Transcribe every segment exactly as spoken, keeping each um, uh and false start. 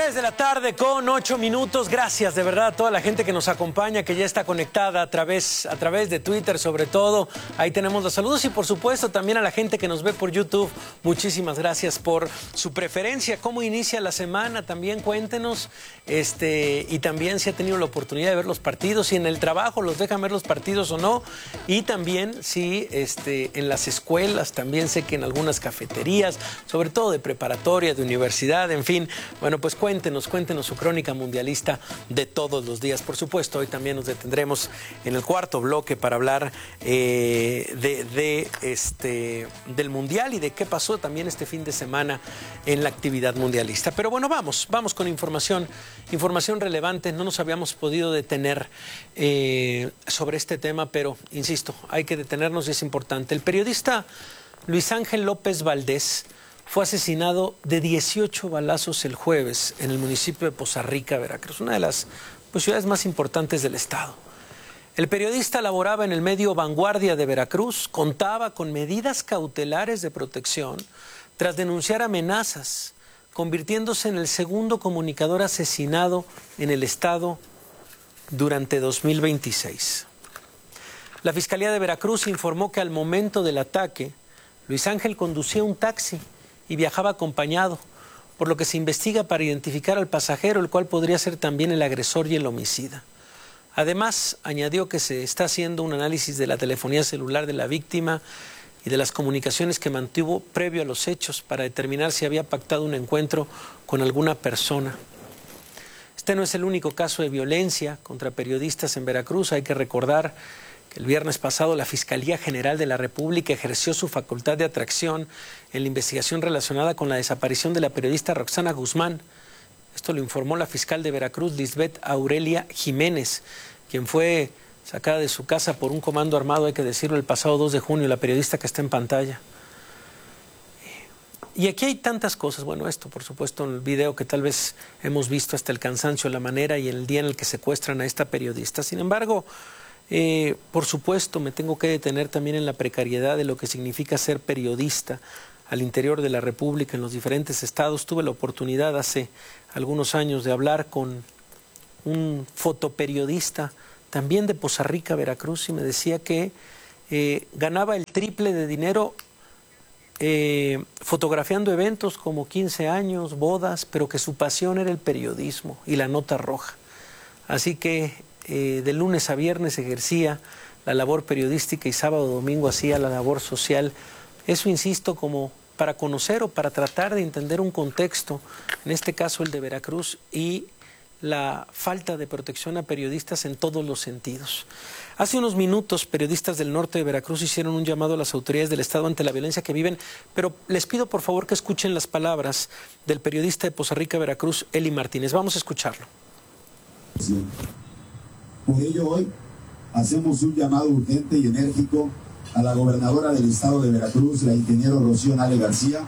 Tres de la tarde con ocho minutos. Gracias de verdad a toda la gente que nos acompaña, que ya está conectada a través, a través de Twitter sobre todo. Ahí tenemos los saludos y por supuesto también a la gente que nos ve por YouTube. Muchísimas gracias por su preferencia. ¿Cómo inicia la semana? También cuéntenos. Este, y también si ha tenido la oportunidad de ver los partidos, si en el trabajo los dejan ver los partidos o no. Y también si este, en las escuelas, también sé que en algunas cafeterías, sobre todo de preparatoria, de universidad, en fin. Bueno, pues cuéntenos, cuéntenos su crónica mundialista de todos los días. Por supuesto, hoy también nos detendremos en el cuarto bloque para hablar eh, de, de este, del Mundial y de qué pasó también este fin de semana en la actividad mundialista. Pero bueno, vamos, vamos con información, información relevante. No nos habíamos podido detener eh, sobre este tema, pero insisto, hay que detenernos y es importante. El periodista Luis Ángel López Valdés fue asesinado de dieciocho balazos el jueves en el municipio de Poza Rica, Veracruz, una de las pues, ciudades más importantes del estado. El periodista laboraba en el medio Vanguardia de Veracruz, contaba con medidas cautelares de protección tras denunciar amenazas, convirtiéndose en el segundo comunicador asesinado en el estado durante dos mil veintiséis. La Fiscalía de Veracruz informó que al momento del ataque, Luis Ángel conducía un taxi y viajaba acompañado, por lo que se investiga para identificar al pasajero, el cual podría ser también el agresor y el homicida. Además, añadió que se está haciendo un análisis de la telefonía celular de la víctima y de las comunicaciones que mantuvo previo a los hechos para determinar si había pactado un encuentro con alguna persona. Este no es el único caso de violencia contra periodistas en Veracruz. Hay que recordar que el viernes pasado la Fiscalía General de la República ejerció su facultad de atracción en la investigación relacionada con la desaparición de la periodista Roxana Guzmán. Esto lo informó la fiscal de Veracruz, Lisbeth Aurelia Jiménez, quien fue sacada de su casa por un comando armado, hay que decirlo, el pasado dos de junio, la periodista que está en pantalla. Y aquí hay tantas cosas, bueno, esto por supuesto en el video que tal vez hemos visto hasta el cansancio, la manera y el día en el que secuestran a esta periodista. Sin embargo, Eh, por supuesto, me tengo que detener también en la precariedad de lo que significa ser periodista al interior de la República, en los diferentes estados. Tuve la oportunidad hace algunos años de hablar con un fotoperiodista también de Poza Rica, Veracruz, y me decía que eh, ganaba el triple de dinero eh, fotografiando eventos como quince años, bodas, pero que su pasión era el periodismo y la nota roja. Así que Eh, de lunes a viernes ejercía la labor periodística y sábado y domingo hacía la labor social. Eso, insisto, como para conocer o para tratar de entender un contexto, en este caso el de Veracruz, y la falta de protección a periodistas en todos los sentidos. Hace unos minutos, periodistas del norte de Veracruz hicieron un llamado a las autoridades del estado ante la violencia que viven, pero les pido por favor que escuchen las palabras del periodista de Poza Rica, Veracruz, Eli Martínez. Vamos a escucharlo. Sí. Por ello hoy hacemos un llamado urgente y enérgico a la gobernadora del estado de Veracruz, la ingeniero Rocío Nale García,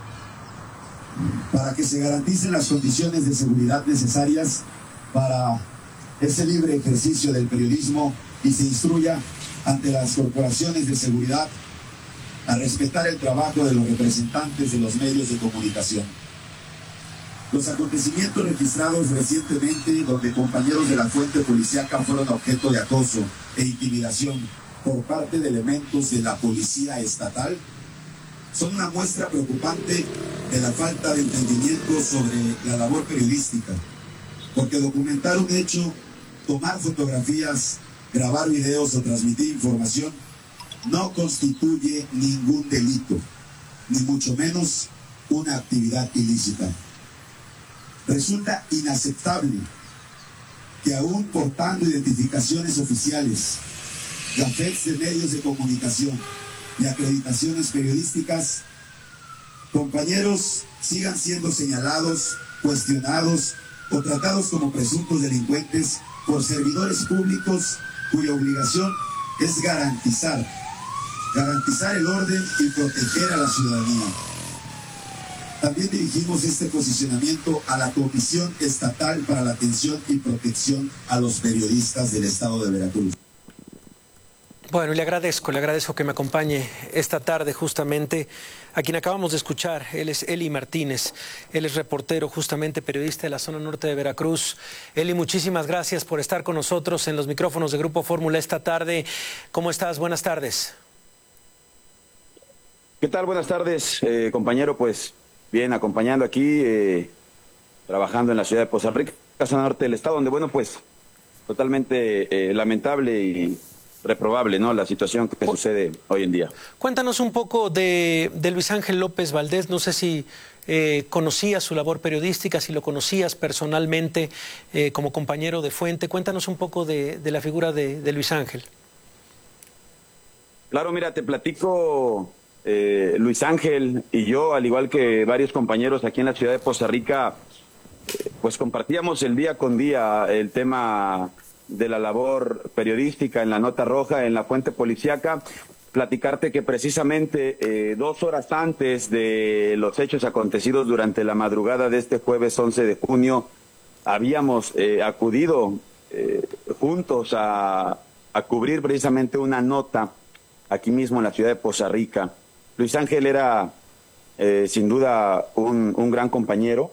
para que se garanticen las condiciones de seguridad necesarias para ese libre ejercicio del periodismo y se instruya ante las corporaciones de seguridad a respetar el trabajo de los representantes de los medios de comunicación. Los acontecimientos registrados recientemente, donde compañeros de la fuente policíaca fueron objeto de acoso e intimidación por parte de elementos de la policía estatal, son una muestra preocupante de la falta de entendimiento sobre la labor periodística, porque documentar un hecho, tomar fotografías, grabar videos o transmitir información no constituye ningún delito, ni mucho menos una actividad ilícita. Resulta inaceptable que aún portando identificaciones oficiales, gafetes de medios de comunicación y acreditaciones periodísticas, compañeros sigan siendo señalados, cuestionados o tratados como presuntos delincuentes por servidores públicos cuya obligación es garantizar, garantizar el orden y proteger a la ciudadanía. También dirigimos este posicionamiento a la Comisión Estatal para la Atención y Protección a los Periodistas del Estado de Veracruz. Bueno, le agradezco, le agradezco que me acompañe esta tarde justamente a quien acabamos de escuchar. Él es Eli Martínez, él es reportero, justamente periodista de la zona norte de Veracruz. Eli, muchísimas gracias por estar con nosotros en los micrófonos de Grupo Fórmula esta tarde. ¿Cómo estás? Buenas tardes. ¿Qué tal? Buenas tardes, eh, compañero. Pues bien, acompañando aquí, eh, trabajando en la ciudad de Poza Rica, zona norte del estado, donde, bueno, pues totalmente eh, lamentable y reprobable, ¿no?, la situación que sucede hoy en día. Cuéntanos un poco de, de Luis Ángel López Valdés. No sé si eh, conocías su labor periodística, si lo conocías personalmente eh, como compañero de fuente. Cuéntanos un poco de, de la figura de, de Luis Ángel. Claro, mira, te platico, eh, Luis Ángel y yo, al igual que varios compañeros aquí en la ciudad de Poza Rica, eh, pues compartíamos el día con día el tema de la labor periodística en la Nota Roja, en la Fuente Policiaca. Platicarte que precisamente eh, dos horas antes de los hechos acontecidos durante la madrugada de este jueves once de junio, habíamos eh, acudido eh, juntos a, a cubrir precisamente una nota aquí mismo en la ciudad de Poza Rica. Luis Ángel era eh, sin duda un, un gran compañero,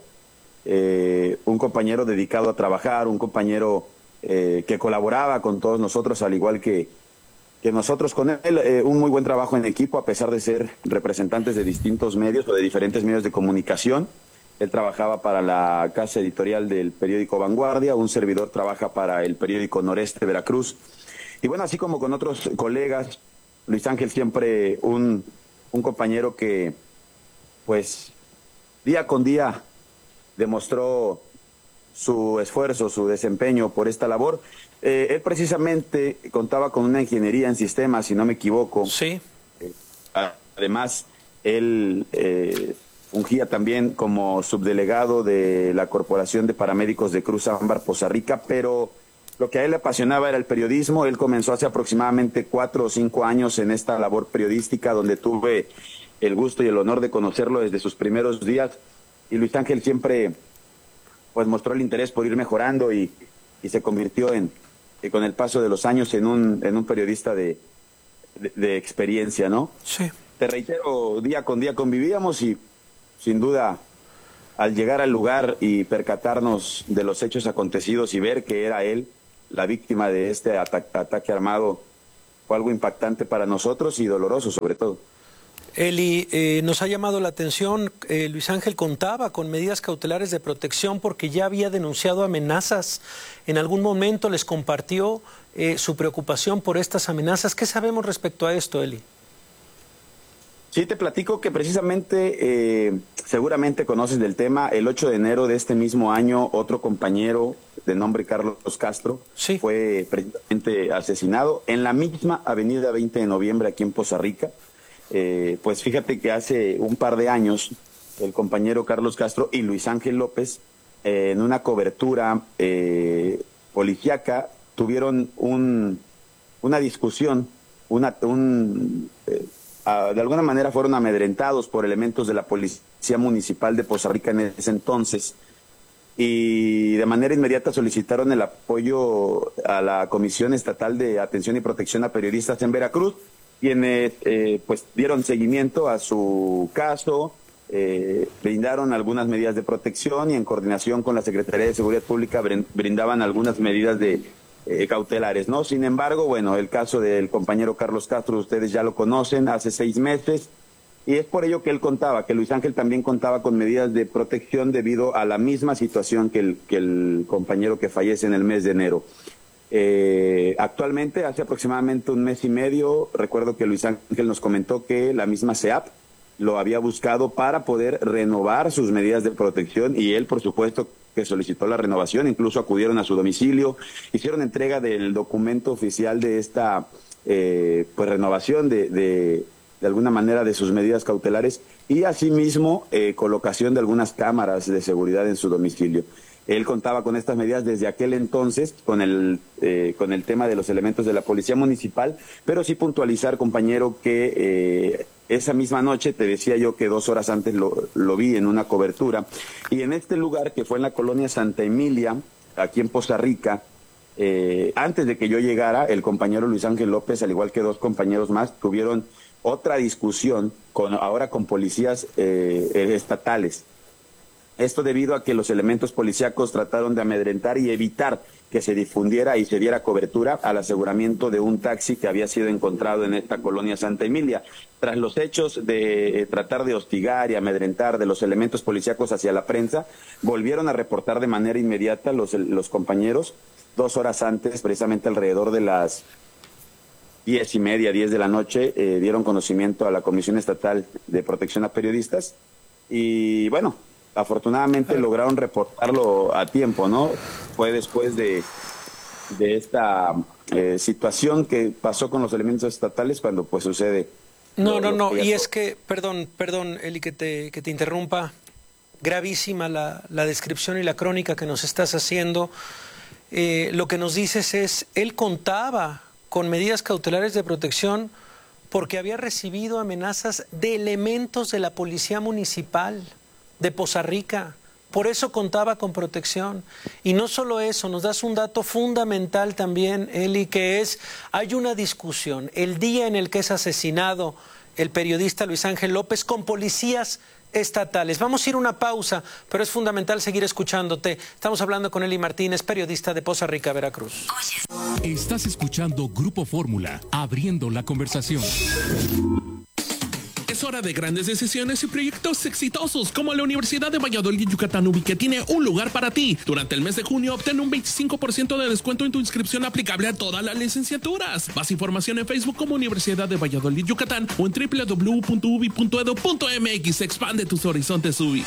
eh, un compañero dedicado a trabajar, un compañero Eh, que colaboraba con todos nosotros, al igual que, que nosotros con él, eh, un muy buen trabajo en equipo, a pesar de ser representantes de distintos medios o de diferentes medios de comunicación. Él trabajaba para la casa editorial del periódico Vanguardia, un servidor trabaja para el periódico Noreste Veracruz. Y bueno, así como con otros colegas, Luis Ángel siempre un, un compañero que, pues, día con día demostró su esfuerzo, su desempeño por esta labor. Eh, él precisamente contaba con una ingeniería en sistemas, si no me equivoco. Sí. Eh, además, él eh, fungía también como subdelegado de la Corporación de Paramédicos de Cruz Ámbar Poza Rica, pero lo que a él le apasionaba era el periodismo. Él comenzó hace aproximadamente cuatro o cinco años en esta labor periodística, donde tuve el gusto y el honor de conocerlo desde sus primeros días. Y Luis Ángel siempre pues mostró el interés por ir mejorando y, y se convirtió en, y con el paso de los años en un, en un periodista de, de, de experiencia, ¿no? Sí. Te reitero, día con día convivíamos y sin duda al llegar al lugar y percatarnos de los hechos acontecidos y ver que era él la víctima de este ata- ataque armado fue algo impactante para nosotros y doloroso sobre todo. Eli, eh, nos ha llamado la atención, eh, Luis Ángel contaba con medidas cautelares de protección porque ya había denunciado amenazas. En algún momento les compartió eh, su preocupación por estas amenazas. ¿Qué sabemos respecto a esto, Eli? Sí, te platico que precisamente, eh, seguramente conoces del tema, el ocho de enero de este mismo año, otro compañero de nombre Carlos Castro sí. fue precisamente asesinado en la misma avenida veinte de noviembre aquí en Poza Rica. Eh, pues fíjate que hace un par de años el compañero Carlos Castro y Luis Ángel López eh, en una cobertura eh, policíaca tuvieron un, una discusión, una, un, eh, a, de alguna manera fueron amedrentados por elementos de la Policía Municipal de Poza Rica en ese entonces y de manera inmediata solicitaron el apoyo a la Comisión Estatal de Atención y Protección a Periodistas en Veracruz, quienes eh, pues dieron seguimiento a su caso, eh, brindaron algunas medidas de protección y en coordinación con la Secretaría de Seguridad Pública brindaban algunas medidas de eh, cautelares, ¿no? Sin embargo, bueno, el caso del compañero Carlos Castro, ustedes ya lo conocen, hace seis meses, y es por ello que él contaba, que Luis Ángel también contaba con medidas de protección debido a la misma situación que el, que el compañero que fallece en el mes de enero. Eh, actualmente, hace aproximadamente un mes y medio, recuerdo que Luis Ángel nos comentó que la misma C E A P lo había buscado para poder renovar sus medidas de protección y él, por supuesto, que solicitó la renovación, incluso acudieron a su domicilio, hicieron entrega del documento oficial de esta eh, pues renovación de, de, de alguna manera de sus medidas cautelares y asimismo eh, colocación de algunas cámaras de seguridad en su domicilio. Él contaba con estas medidas desde aquel entonces, con el, eh, con el tema de los elementos de la Policía Municipal, pero sí puntualizar, compañero, que eh, esa misma noche, te decía yo que dos horas antes lo, lo vi en una cobertura, y en este lugar, que fue en la colonia Santa Emilia, aquí en Poza Rica, Eh, antes de que yo llegara, el compañero Luis Ángel López, al igual que dos compañeros más, tuvieron otra discusión con, ahora con policías eh, estatales. Esto debido a que los elementos policíacos trataron de amedrentar y evitar que se difundiera y se diera cobertura al aseguramiento de un taxi que había sido encontrado en esta colonia Santa Emilia. Tras los hechos de eh, tratar de hostigar y amedrentar de los elementos policíacos hacia la prensa, volvieron a reportar de manera inmediata los, los compañeros, dos horas antes, precisamente alrededor de las diez y media, diez de la noche, eh, dieron conocimiento a la Comisión Estatal de Protección a Periodistas y bueno, afortunadamente lograron reportarlo a tiempo, ¿no? Fue después de, de esta eh, situación que pasó con los elementos estatales cuando pues sucede. No, lo, no, no, lo y es que, perdón, perdón, Eli, que te, que te interrumpa, gravísima la, la descripción y la crónica que nos estás haciendo. Eh, lo que nos dices es, él contaba con medidas cautelares de protección porque había recibido amenazas de elementos de la Policía Municipal de Poza Rica, por eso contaba con protección. Y no solo eso, nos das un dato fundamental también, Eli, que es, hay una discusión el día en el que es asesinado el periodista Luis Ángel López con policías estatales. Vamos a ir a una pausa, pero es fundamental seguir escuchándote. Estamos hablando con Eli Martínez, periodista de Poza Rica, Veracruz. Estás escuchando Grupo Fórmula, abriendo la conversación. Es hora de grandes decisiones y proyectos exitosos como la Universidad de Valladolid Yucatán U B I, que tiene un lugar para ti. Durante el mes de junio obtén un veinticinco por ciento de descuento en tu inscripción aplicable a todas las licenciaturas. Más información en Facebook como Universidad de Valladolid Yucatán o en doble u doble u doble u punto u b i punto edu punto m x. Expande tus horizontes U B I.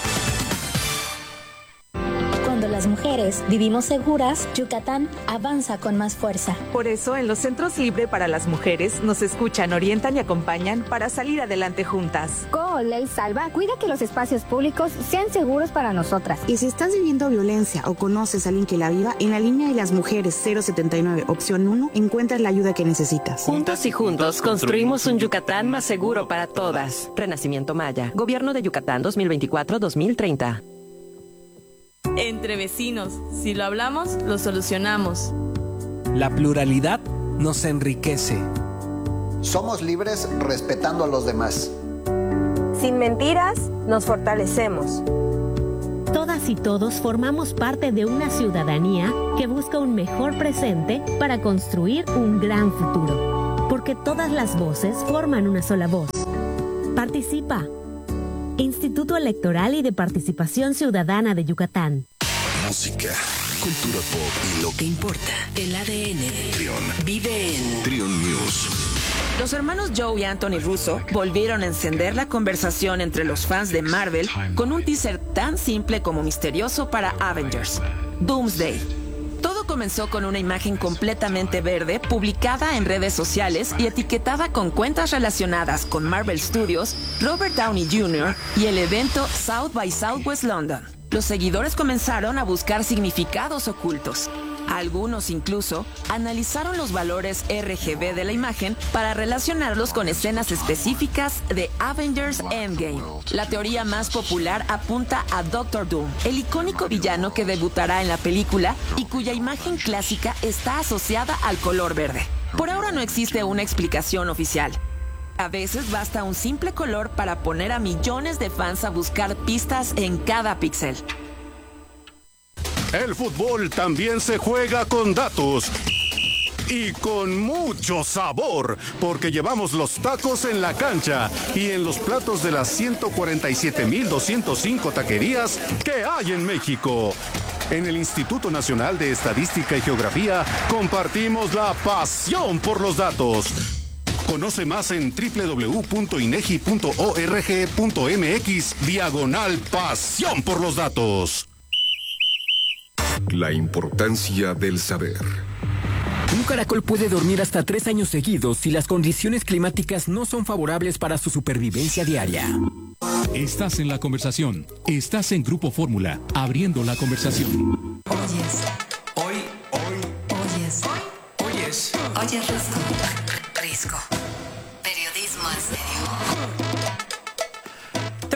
Las mujeres vivimos seguras, Yucatán avanza con más fuerza. Por eso, en los Centros Libre para las Mujeres nos escuchan, orientan y acompañan para salir adelante juntas. Co Ley Salva cuida que los espacios públicos sean seguros para nosotras. Y si estás viviendo violencia o conoces a alguien que la viva, en la línea de las mujeres cero setenta y nueve, opción uno, encuentras la ayuda que necesitas. Juntos y juntos construimos un Yucatán más seguro para todas. Renacimiento Maya. Gobierno de Yucatán dos mil veinticuatro a dos mil treinta. Entre vecinos, si lo hablamos, lo solucionamos. La pluralidad nos enriquece. Somos libres respetando a los demás. Sin mentiras, nos fortalecemos. Todas y todos formamos parte de una ciudadanía que busca un mejor presente para construir un gran futuro. Porque todas las voces forman una sola voz. Participa. Instituto Electoral y de Participación Ciudadana de Yucatán. Música, cultura pop y lo que importa. El A D N. Trión. Vive en Trión News. Los hermanos Joe y Anthony Russo volvieron a encender la conversación entre los fans de Marvel con un teaser tan simple como misterioso para Avengers, Doomsday. Todo comenzó con una imagen completamente verde publicada en redes sociales y etiquetada con cuentas relacionadas con Marvel Studios, Robert Downey junior y el evento South by Southwest London. Los seguidores comenzaron a buscar significados ocultos. Algunos incluso analizaron los valores R G B de la imagen para relacionarlos con escenas específicas de Avengers Endgame. La teoría más popular apunta a Doctor Doom, el icónico villano que debutará en la película y cuya imagen clásica está asociada al color verde. Por ahora no existe una explicación oficial. A veces basta un simple color para poner a millones de fans a buscar pistas en cada píxel. El fútbol también se juega con datos y con mucho sabor, porque llevamos los tacos en la cancha y en los platos de las ciento cuarenta y siete mil doscientos cinco taquerías que hay en México. En el Instituto Nacional de Estadística y Geografía compartimos la pasión por los datos. Conoce más en doble u doble u doble u punto inegi punto org punto mx diagonal pasión por los datos. La importancia del saber. Un caracol puede dormir hasta tres años seguidos si las condiciones climáticas no son favorables para su supervivencia diaria. Estás en la conversación. Estás en Grupo Fórmula, abriendo la conversación. Oyes. Hoy, hoy. Oyes. Hoy. Oyes. Oyes Risco. Risco. Periodismo en serio.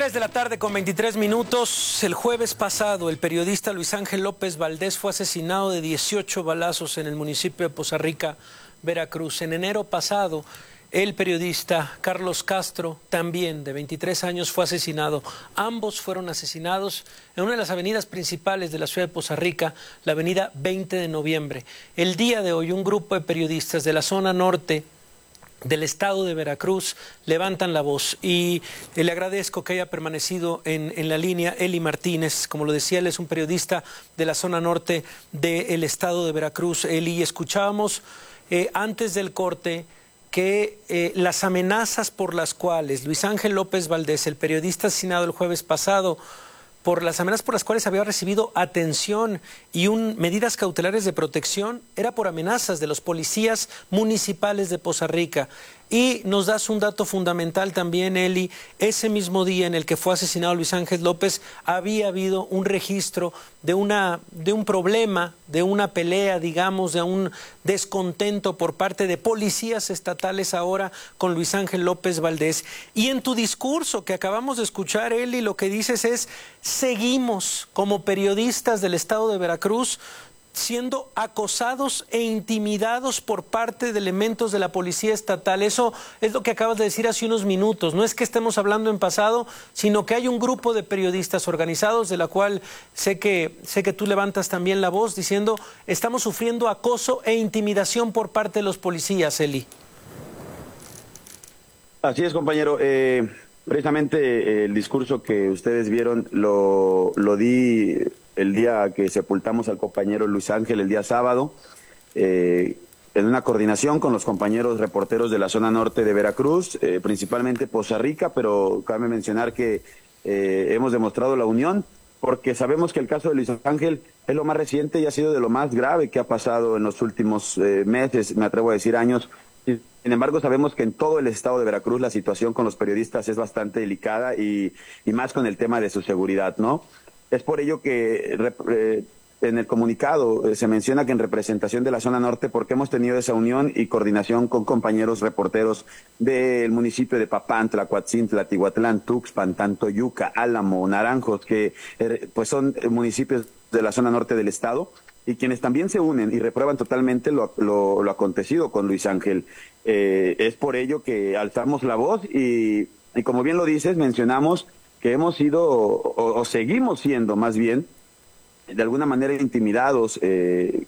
tres de la tarde con veintitrés minutos. El jueves pasado, el periodista Luis Ángel López Valdés fue asesinado de dieciocho balazos en el municipio de Poza Rica, Veracruz. En enero pasado, el periodista Carlos Castro, también de veintitrés años, fue asesinado. Ambos fueron asesinados en una de las avenidas principales de la ciudad de Poza Rica, la avenida veinte de noviembre. El día de hoy, un grupo de periodistas de la zona norte del estado de Veracruz levantan la voz y le agradezco que haya permanecido en, en la línea Eli Martínez. Como lo decía, él es un periodista de la zona norte del estado de Veracruz. Eli, escuchábamos eh, antes del corte que eh, las amenazas por las cuales Luis Ángel López Valdés, el periodista asesinado el jueves pasado, por las amenazas por las cuales había recibido atención y un, medidas cautelares de protección, era por amenazas de los policías municipales de Poza Rica. Y nos das un dato fundamental también, Eli. Ese mismo día en el que fue asesinado Luis Ángel López, había habido un registro de, una, de un problema, de una pelea, digamos, de un descontento por parte de policías estatales ahora con Luis Ángel López Valdés. Y en tu discurso que acabamos de escuchar, Eli, lo que dices es: seguimos como periodistas del estado de Veracruz siendo acosados e intimidados por parte de elementos de la policía estatal. Eso es lo que acabas de decir hace unos minutos. No es que estemos hablando en pasado, sino que hay un grupo de periodistas organizados, de la cual sé que, sé que tú levantas también la voz, diciendo: estamos sufriendo acoso e intimidación por parte de los policías, Eli. Así es, compañero. Eh, precisamente eh, el discurso que ustedes vieron lo, lo di el día que sepultamos al compañero Luis Ángel, el día sábado, eh, en una coordinación con los compañeros reporteros de la zona norte de Veracruz, eh, principalmente Poza Rica, pero cabe mencionar que eh, hemos demostrado la unión, porque sabemos que el caso de Luis Ángel es lo más reciente y ha sido de lo más grave que ha pasado en los últimos eh, meses, me atrevo a decir años. Sin embargo, sabemos que en todo el estado de Veracruz la situación con los periodistas es bastante delicada y, y más con el tema de su seguridad, ¿no? Es por ello que eh, en el comunicado eh, se menciona que en representación de la zona norte, porque hemos tenido esa unión y coordinación con compañeros reporteros del municipio de Papantla, Coatzintla, Tihuatlán, Tuxpan, Tantoyuca, Álamo, Naranjos, que eh, pues son municipios de la zona norte del estado, y quienes también se unen y reprueban totalmente lo, lo, lo acontecido con Luis Ángel. Eh, es por ello que alzamos la voz y, y como bien lo dices, mencionamos que hemos sido, o, o seguimos siendo más bien, de alguna manera intimidados eh,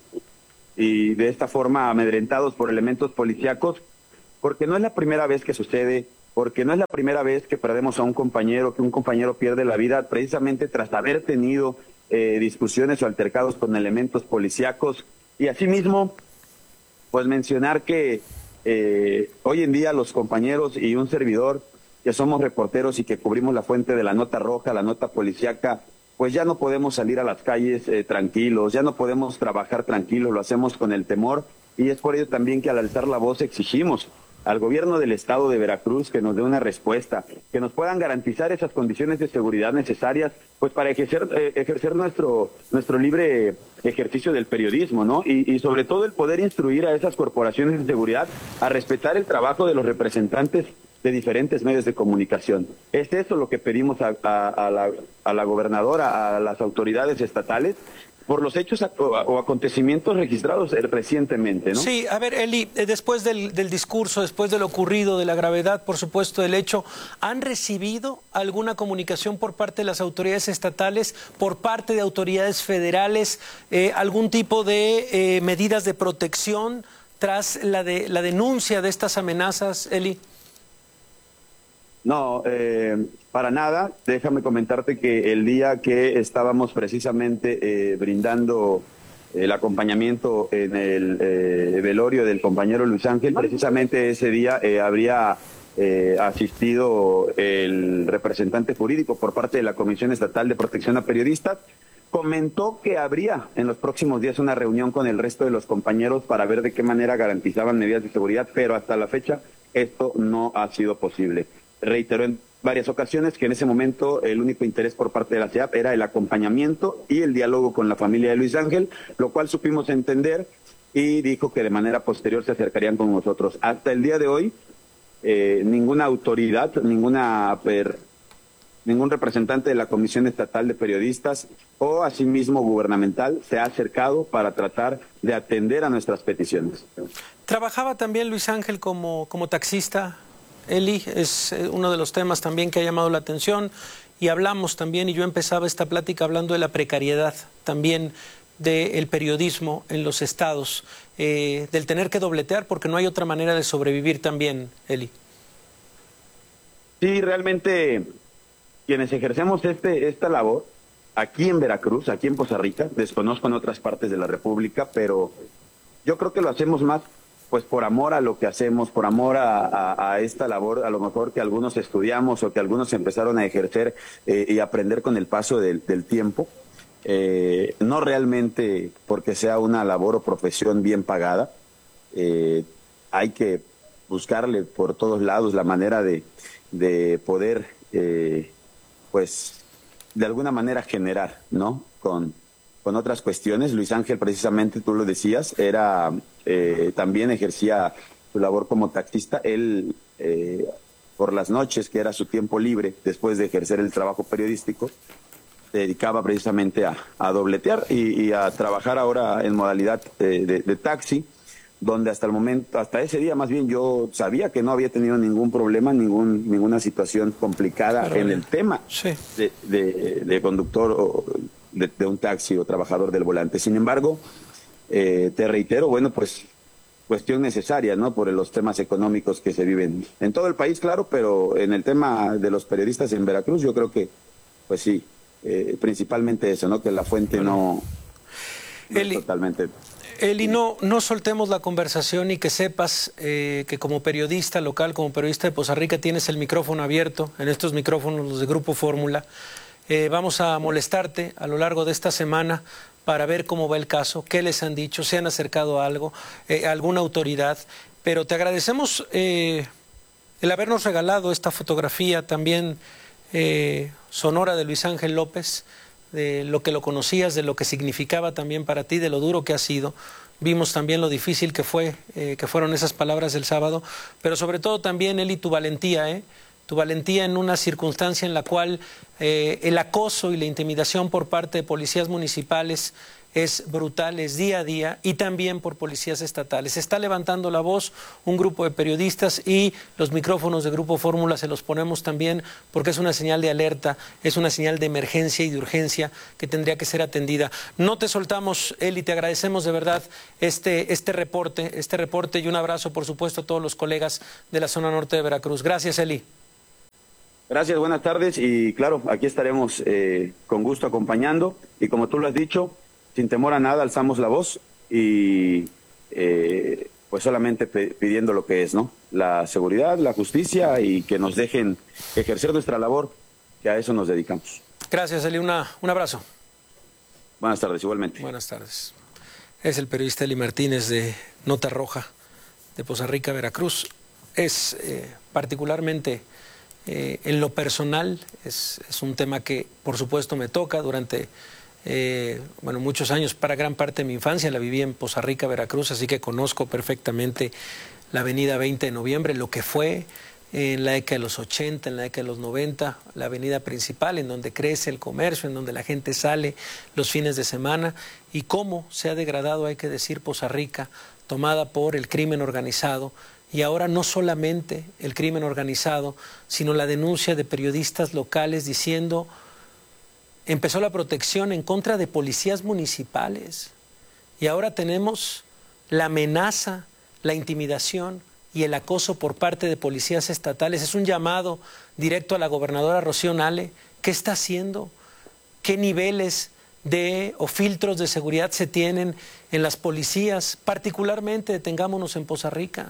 y de esta forma amedrentados por elementos policíacos, porque no es la primera vez que sucede, porque no es la primera vez que perdemos a un compañero, que un compañero pierde la vida precisamente tras haber tenido eh, discusiones o altercados con elementos policíacos. Y asimismo, pues mencionar que eh, hoy en día los compañeros y un servidor que somos reporteros y que cubrimos la fuente de la nota roja, la nota policíaca, pues ya no podemos salir a las calles eh, tranquilos, ya no podemos trabajar tranquilos, lo hacemos con el temor, y es por ello también que al alzar la voz exigimos al gobierno del estado de Veracruz que nos dé una respuesta, que nos puedan garantizar esas condiciones de seguridad necesarias, pues para ejercer, eh, ejercer nuestro, nuestro libre ejercicio del periodismo, ¿no? Y, y sobre todo el poder instruir a esas corporaciones de seguridad a respetar el trabajo de los representantes de diferentes medios de comunicación. Es eso lo que pedimos a, a, a, la, a la gobernadora, a las autoridades estatales, por los hechos o, o acontecimientos registrados recientemente, ¿no? Sí, a ver, Eli, después del, del discurso, después de lo ocurrido, de la gravedad, por supuesto, del hecho, ¿han recibido alguna comunicación por parte de las autoridades estatales, por parte de autoridades federales, eh, algún tipo de eh, medidas de protección tras la, de, la denuncia de estas amenazas, Eli? No, eh, para nada. Déjame comentarte que el día que estábamos precisamente eh, brindando el acompañamiento en el eh, velorio del compañero Luis Ángel, precisamente ese día eh, habría eh, asistido el representante jurídico por parte de la Comisión Estatal de Protección a Periodistas. Comentó que habría en los próximos días una reunión con el resto de los compañeros para ver de qué manera garantizaban medidas de seguridad, pero hasta la fecha esto no ha sido posible. Reiteró en varias ocasiones que en ese momento el único interés por parte de la C E A P era el acompañamiento y el diálogo con la familia de Luis Ángel, lo cual supimos entender, y dijo que de manera posterior se acercarían con nosotros. Hasta el día de hoy, eh, ninguna autoridad, ninguna per, ningún representante de la Comisión Estatal de Periodistas o asimismo gubernamental se ha acercado para tratar de atender a nuestras peticiones. Trabajaba también Luis Ángel como, como taxista. Eli, es uno de los temas también que ha llamado la atención, y hablamos también, y yo empezaba esta plática hablando de la precariedad también del periodismo en los estados, eh, del tener que dobletear porque no hay otra manera de sobrevivir también, Eli. Sí, realmente quienes ejercemos este, esta labor aquí en Veracruz, aquí en Poza Rica, desconozco en otras partes de la República, pero yo creo que lo hacemos más pues por amor a lo que hacemos, por amor a, a, a esta labor, a lo mejor que algunos estudiamos o que algunos empezaron a ejercer eh, y aprender con el paso del, del tiempo. Eh, no realmente porque sea una labor o profesión bien pagada. Eh, hay que buscarle por todos lados la manera de, de poder, eh, pues, de alguna manera generar, ¿no? Con, con otras cuestiones. Luis Ángel, precisamente, tú lo decías, era eh, también ejercía su labor como taxista. Él, eh, por las noches, que era su tiempo libre, después de ejercer el trabajo periodístico, se dedicaba precisamente a, a dobletear y, y a trabajar ahora en modalidad de, de, de taxi, donde hasta el momento, hasta ese día más bien yo sabía que no había tenido ningún problema, ningún ninguna situación complicada Pero, en el tema sí. de, de, de conductor o de, de un taxi o trabajador del volante. Sin embargo, eh, te reitero, bueno, pues cuestión necesaria, ¿no? Por los temas económicos que se viven en todo el país, claro, pero en el tema de los periodistas en Veracruz, yo creo que, pues sí, eh, principalmente eso, ¿no? Que la fuente no, no Eli, es totalmente... Eli, no, no soltemos la conversación y que sepas eh, que como periodista local, como periodista de Poza Rica, tienes el micrófono abierto, en estos micrófonos los de Grupo Fórmula. Eh, vamos a molestarte a lo largo de esta semana para ver cómo va el caso, qué les han dicho, se han acercado a algo, eh, a alguna autoridad, pero te agradecemos eh, el habernos regalado esta fotografía también eh, sonora de Luis Ángel López, de lo que lo conocías, de lo que significaba también para ti, de lo duro que ha sido. Vimos también lo difícil que fue, eh, que fueron esas palabras del sábado, pero sobre todo también, Eli, tu valentía, ¿eh? Tu valentía en una circunstancia en la cual eh, el acoso y la intimidación por parte de policías municipales es brutal, es día a día, y también por policías estatales. Se está levantando la voz un grupo de periodistas y los micrófonos de Grupo Fórmula se los ponemos también porque es una señal de alerta, es una señal de emergencia y de urgencia que tendría que ser atendida. No te soltamos, Eli, te agradecemos de verdad este, este reporte, este reporte y un abrazo, por supuesto, a todos los colegas de la zona norte de Veracruz. Gracias, Eli. Gracias, buenas tardes, y claro, aquí estaremos eh, con gusto acompañando, y como tú lo has dicho, sin temor a nada, alzamos la voz y eh, pues solamente pidiendo lo que es, ¿no? La seguridad, la justicia y que nos dejen ejercer nuestra labor, que a eso nos dedicamos. Gracias, Eli. Una, un abrazo. Buenas tardes, igualmente. Buenas tardes. Es el periodista Eli Martínez de Nota Roja de Poza Rica, Veracruz. Es eh, particularmente eh, en lo personal, es, es un tema que por supuesto me toca durante... Eh, bueno, muchos años, para gran parte de mi infancia la viví en Poza Rica, Veracruz, así que conozco perfectamente la avenida veinte de noviembre, lo que fue en la década de los ochenta, en la década de los noventa, la avenida principal en donde crece el comercio, en donde la gente sale los fines de semana, y cómo se ha degradado, hay que decir, Poza Rica, tomada por el crimen organizado. Y ahora no solamente el crimen organizado, sino la denuncia de periodistas locales diciendo... Empezó la protección en contra de policías municipales y ahora tenemos la amenaza, la intimidación y el acoso por parte de policías estatales. Es un llamado directo a la gobernadora Rocío Nale. ¿Qué está haciendo? ¿Qué niveles de o filtros de seguridad se tienen en las policías? Particularmente, detengámonos en Poza Rica.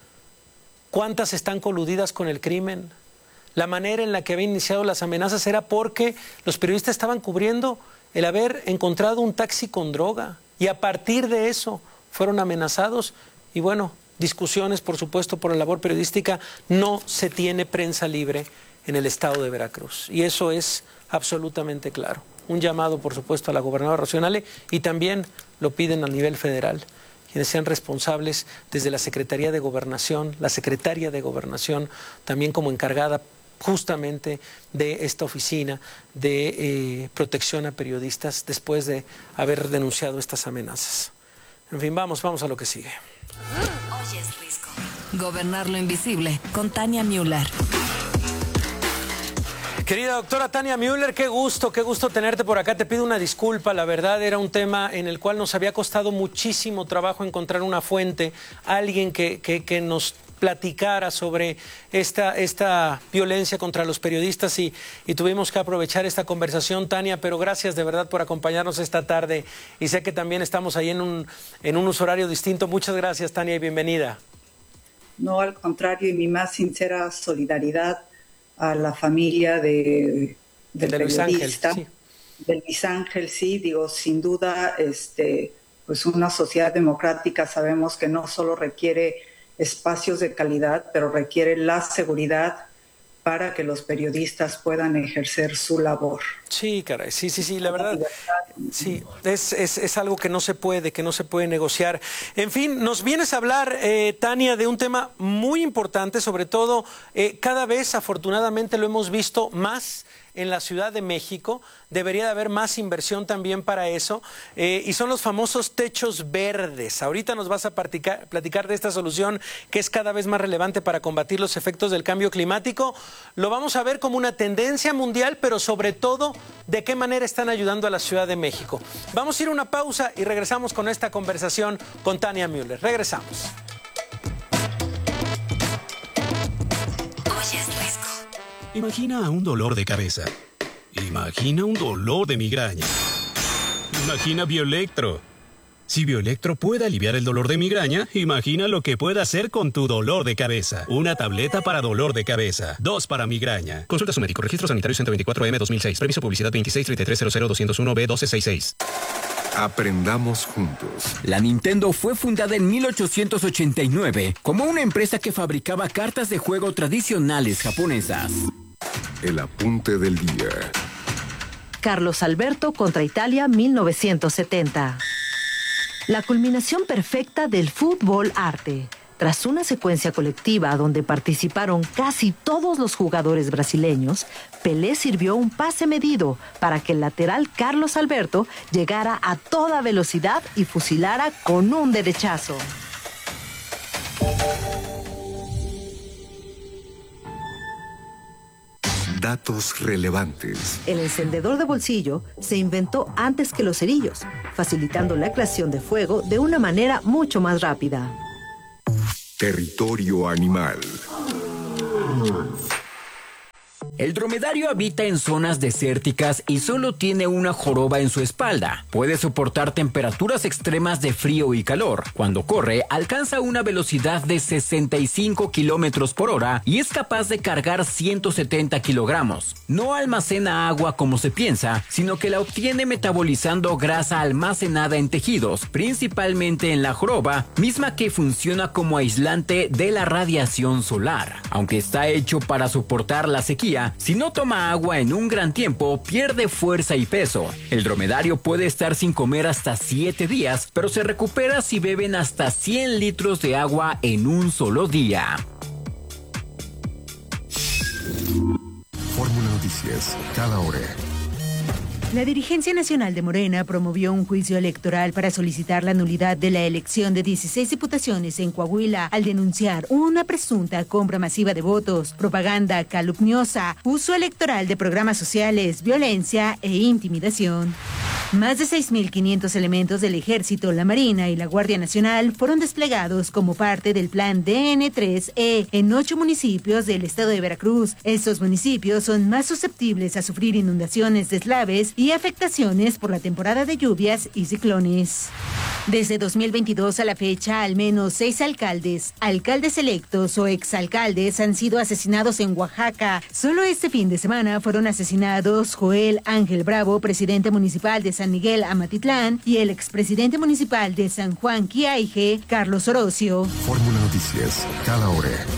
¿Cuántas están coludidas con el crimen? La manera en la que habían iniciado las amenazas era porque los periodistas estaban cubriendo el haber encontrado un taxi con droga, y a partir de eso fueron amenazados. Y bueno, discusiones, por supuesto, por la labor periodística. No se tiene prensa libre en el estado de Veracruz, y eso es absolutamente claro. Un llamado, por supuesto, a la gobernadora Rocío Nale, y también lo piden a nivel federal, quienes sean responsables desde la Secretaría de Gobernación, la secretaria de Gobernación, también como encargada justamente de esta oficina de eh, protección a periodistas después de haber denunciado estas amenazas. En fin, vamos, vamos a lo que sigue. Hoy es Risco. Gobernar lo invisible, con Tania Müller. Querida doctora Tania Müller, qué gusto, qué gusto tenerte por acá. Te pido una disculpa, la verdad era un tema en el cual nos había costado muchísimo trabajo encontrar una fuente, alguien que, que, que nos platicara sobre esta, esta violencia contra los periodistas y, y tuvimos que aprovechar esta conversación, Tania, pero gracias de verdad por acompañarnos esta tarde y sé que también estamos ahí en un, en un uso horario distinto. Muchas gracias, Tania, y bienvenida. No, al contrario, y mi más sincera solidaridad a la familia de, del de periodista, Luis Ángel, sí. de Luis Ángel, sí, digo, sin duda, este, pues una sociedad democrática sabemos que no solo requiere espacios de calidad, pero requiere la seguridad para que los periodistas puedan ejercer su labor. Sí, caray, sí, sí, sí, la verdad, sí, es, es, es algo que no se puede, que no se puede negociar. En fin, nos vienes a hablar, eh, Tania, de un tema muy importante, sobre todo, eh, cada vez, afortunadamente, lo hemos visto más en la Ciudad de México, debería de haber más inversión también para eso, eh, y son los famosos techos verdes. Ahorita nos vas a platicar, platicar de esta solución que es cada vez más relevante para combatir los efectos del cambio climático. Lo vamos a ver como una tendencia mundial, pero sobre todo, de qué manera están ayudando a la Ciudad de México. Vamos a ir a una pausa y regresamos con esta conversación con Tania Müller. Regresamos. Imagina un dolor de cabeza. Imagina un dolor de migraña. Imagina Bioelectro. Si Bioelectro puede aliviar el dolor de migraña, imagina lo que puede hacer con tu dolor de cabeza. Una tableta para dolor de cabeza. Dos para migraña. Consulta a su médico. Registro sanitario ciento veinticuatro M dos mil seis. Permiso publicidad veintiséis treinta y tres cero cero doscientos uno B doce sesenta y seis. Aprendamos juntos. La Nintendo fue fundada en mil ochocientos ochenta y nueve como una empresa que fabricaba cartas de juego tradicionales japonesas. El apunte del día. Carlos Alberto contra Italia mil novecientos setenta. La culminación perfecta del fútbol arte. Tras una secuencia colectiva donde participaron casi todos los jugadores brasileños, Pelé sirvió un pase medido para que el lateral Carlos Alberto llegara a toda velocidad y fusilara con un derechazo. Datos relevantes. El encendedor de bolsillo se inventó antes que los cerillos, facilitando la creación de fuego de una manera mucho más rápida. Territorio animal. El dromedario habita en zonas desérticas y solo tiene una joroba en su espalda. Puede soportar temperaturas extremas de frío y calor. Cuando corre, alcanza una velocidad de sesenta y cinco kilómetros por hora y es capaz de cargar ciento setenta kilogramos. No almacena agua como se piensa, sino que la obtiene metabolizando grasa almacenada en tejidos, principalmente en la joroba, misma que funciona como aislante de la radiación solar. Aunque está hecho para soportar la sequía, si no toma agua en un gran tiempo, pierde fuerza y peso. El dromedario puede estar sin comer hasta siete días, pero se recupera si beben hasta cien litros de agua en un solo día. Fórmula Noticias, cada hora. La dirigencia nacional de Morena promovió un juicio electoral para solicitar la nulidad de la elección de dieciséis diputaciones en Coahuila al denunciar una presunta compra masiva de votos, propaganda calumniosa, uso electoral de programas sociales, violencia e intimidación. Más de seis mil quinientos elementos del Ejército, la Marina y la Guardia Nacional fueron desplegados como parte del Plan D N tres E en ocho municipios del estado de Veracruz. Estos municipios son más susceptibles a sufrir inundaciones, deslaves y afectaciones por la temporada de lluvias y ciclones. Desde dos mil veintidós a la fecha, al menos seis alcaldes, alcaldes electos o exalcaldes han sido asesinados en Oaxaca. Solo este fin de semana fueron asesinados Joel Ángel Bravo, presidente municipal de San Miguel Amatitlán, y el expresidente municipal de San Juan Quiaije, Carlos Orocio. Fórmula Noticias, cada hora.